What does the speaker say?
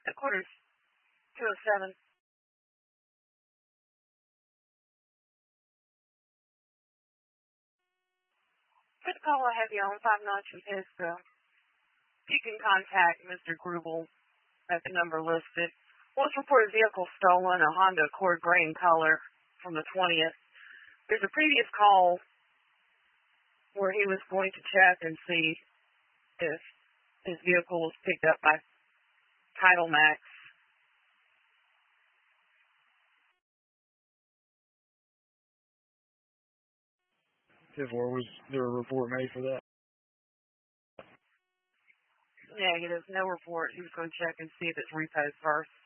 Headquarters 207. For the call I have you on 59 is you can contact Mr. Grubel at the number listed. Was reported vehicle stolen, a Honda Accord gray in color from the 20th. There's a previous call where he was going to check and see if his vehicle was picked up by Title Max. Therefore, was there a report made for that? Negative, no report. He was going to check and see if it's repoed first.